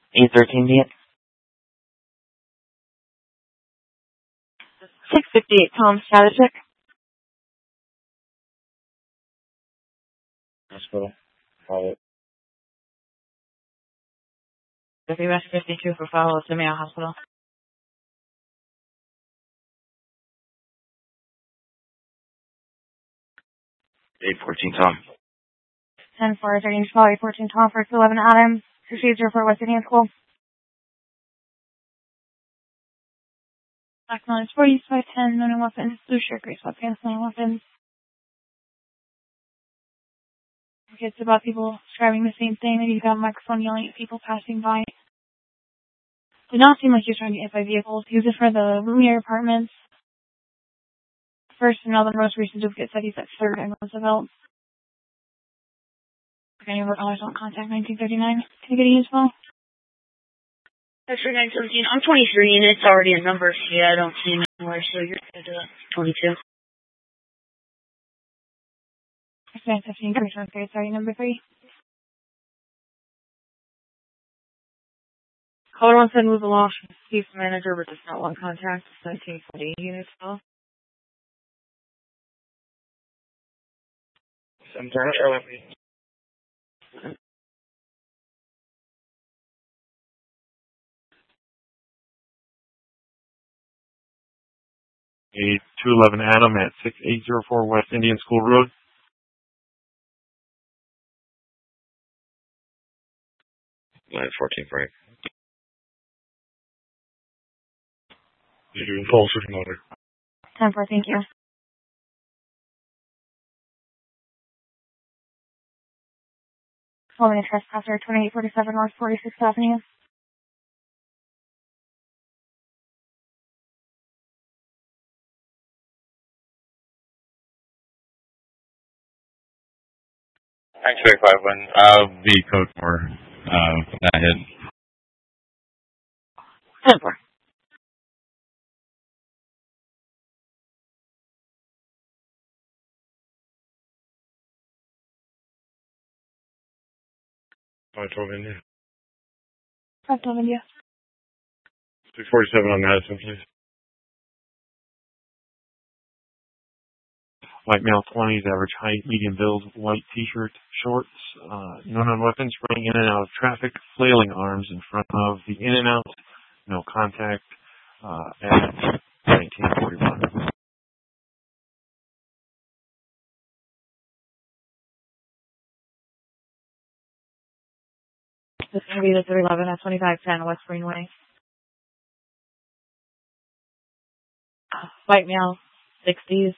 813 Viet. 658 Tom, status check. Hospital. Follow it. WS 52 for follow-up to Mayo Hospital. 814 Tom. 10-4, 13 Chicago, 814 Tom, first 11 Adam. Procedure for West Indian School. Black Mountain 40, 510, no weapons. Blue shirt, gray sweatpants, no weapons. Okay, it's about people describing the same thing. Maybe you've got a microphone yelling at people passing by. Did not seem like he was trying to get by vehicles. He was just for the Lumiere apartments. First and all the most recent duplicate said he's at 3rd and Roosevelt. If any of our callers don't contact 1939, can you get a info? That's for 917. I'm 23 and it's already a number. Yeah, I don't see him anywhere, so you're good to 22. That's 915, Commissioner Grade, sorry, number 3. Caller wants to move along from Chief Manager, but does not want contact. 1940 units still. Some turn it, please. A 211 Adam at 6804 West Indian School Road. Line 14 Frank. Did you impulse or motor? 10-4, thank you. Following a trespasser, 2847 North 46th Avenue. X-ray 51. I'll be code for that hit. 10-4. I told India. 512 India. 647 on Madison, please. White male 20s, average height, medium build, white t-shirt, shorts, known on weapons, running in and out of traffic, flailing arms in front of the in and out, no contact, at 1941. This is going to be the 311 at 2510 West Greenway. White male, 60s.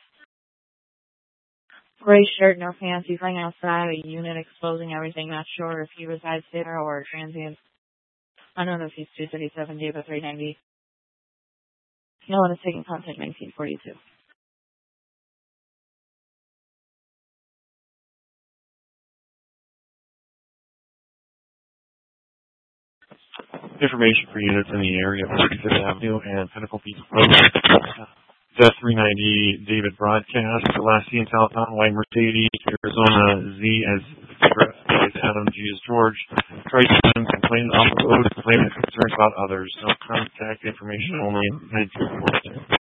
Gray shirt, no pants. He's laying outside a unit exposing everything. Not sure if he resides there or transient. I don't know if he's 237D but 390. No one is taking contact 1942. Information for units in the area of 35th Avenue and Pinnacle Beach Road. Death 390 David Broadcast. Last seen southbound white Mercedes, Arizona Z as Adam G as George. Trace him complaining on the road, complaining concerns about others. No contact information, only 1942.